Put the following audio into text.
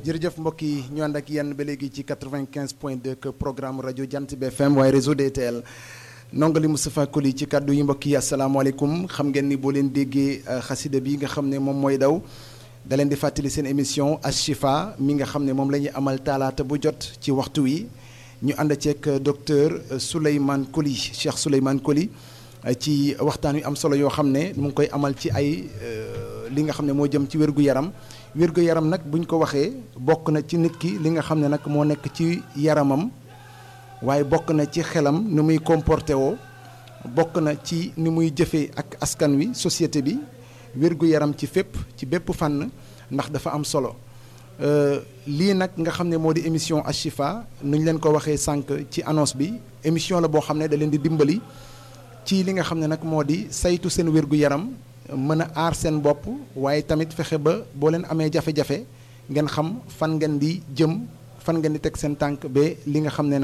jërëjëf mbokk yi ñu ànd ak yéen ba léegi ci 95.2 que programme rajo Jant bi FM waaye réseau DTL nongali Moustapha Koli ci kàddu yi mbokk yi asalaamaaleykum xam ngeen ni boo leen déggee xasida bi nga xam ne moom mooy daw da leen di fàttali seen émission Ashifa mi nga xam ne moom la ñuy amal talaata bu jot ci waxtu wi ñu ànd ceeg docteur Souleymane Koli Cheikh Souleymane Koli ci waxtaan wi am solo yoo xam ne mu ngi koy amal ci ay li nga xam ne moo jëm ci wér-gu-yaram wér-gu-yaram nag buñ ko waxee bokk na ci nit ki li nga xam ne nag moo nekk ci yaramam waaye bokk na ci xelam ni muy comporté woo bokk na ci ni muy jëfee ak askan wi société bi wér-gu-yaram ci fépp ci bépp fànn ndax dafa am solo lii nag nga xam ne moo di émission Ashifa nu ñu leen ko waxee sànq ci annonce bi émission la boo xam ne da leen di dimbali ci li nga xam ne nag moo di saytu seen wér-gu-yaram mën a aar seen bopp waaye tamit fexe ba boo leen amee jafe-jafe ngeen xam fan ngeen di jëm fan ngeen di teg seen tànk ba li nga xam ne